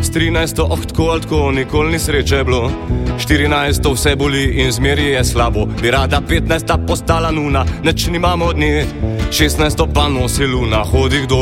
S 13 tako ali tako, nikoli ni sreče bilo. 14 vse boli in zmeri je slabo. Bi rada 15 postala nuna, neč nimamo od nje. 16 pa nosi luna, hodi kdo